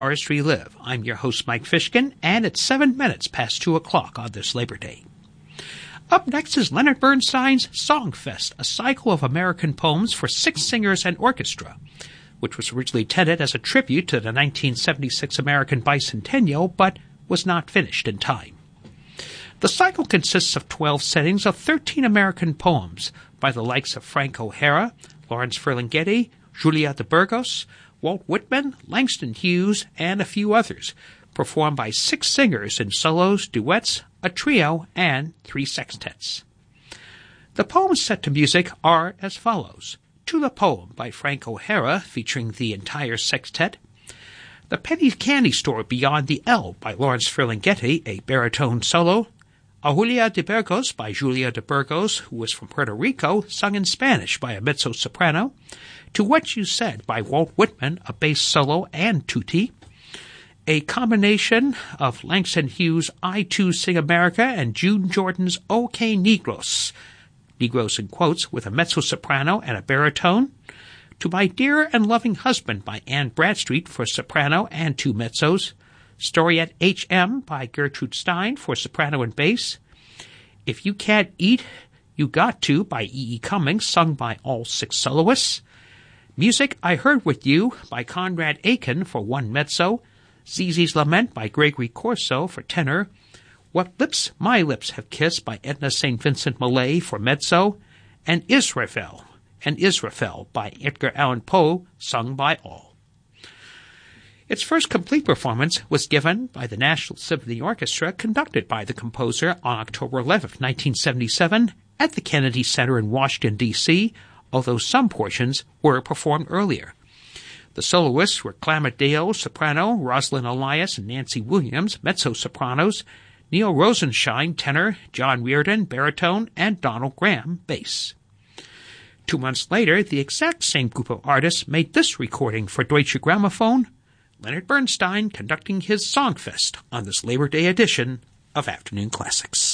Artistry Live. I'm your host, Mike Fishkin, and it's 7 minutes past 2 o'clock on this Labor Day. Up next is Leonard Bernstein's Songfest, a cycle of American poems for 6 singers and orchestra, which was originally intended as a tribute to the 1976 American Bicentennial, but was not finished in time. The cycle consists of 12 settings of 13 American poems by the likes of Frank O'Hara, Lawrence Ferlinghetti, Julia de Burgos, Walt Whitman, Langston Hughes, and a few others, performed by 6 singers in solos, duets, a trio, and 3 sextets. The poems set to music are as follows: To the Poem by Frank O'Hara, featuring the entire sextet; The Penny Candy Store Beyond the L by Lawrence Ferlinghetti, a baritone solo; A Julia de Burgos by Julia de Burgos, who was from Puerto Rico, sung in Spanish by a mezzo-soprano; To What You Said by Walt Whitman, a bass solo and tutti; a combination of Langston Hughes' I Too Sing America and June Jordan's OK Negros, Negros in quotes, with a mezzo-soprano and a baritone; To My Dear and Loving Husband by Anne Bradstreet for soprano and 2 mezzos; Story at H.M. by Gertrude Stein for soprano and bass; If You Can't Eat, You Got To by E.E. Cummings, sung by all 6 soloists; Music I Heard With You by Conrad Aiken for 1 mezzo; Zizi's Lament by Gregory Corso for tenor; What Lips My Lips Have Kissed by Edna St. Vincent Millay for mezzo; and Israfel by Edgar Allan Poe, sung by all. Its first complete performance was given by the National Symphony Orchestra, conducted by the composer, on October 11, 1977, at the Kennedy Center in Washington, D.C., although some portions were performed earlier. The soloists were Clamart Deo, soprano; Rosalind Elias and Nancy Williams, mezzo-sopranos; Neil Rosenshine, tenor; John Reardon, baritone; and Donald Graham, bass. 2 months later, the exact same group of artists made this recording for Deutsche Grammophon, Leonard Bernstein conducting his Songfest on this Labor Day edition of Afternoon Classics.